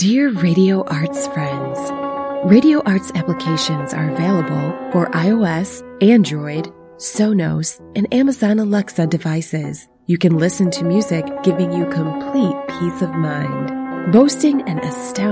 Dear Radio Arts friends, Radio Arts applications are available for iOS, Android, Sonos, and Amazon Alexa devices. You can listen to music giving you complete peace of mind. Boasting an astounding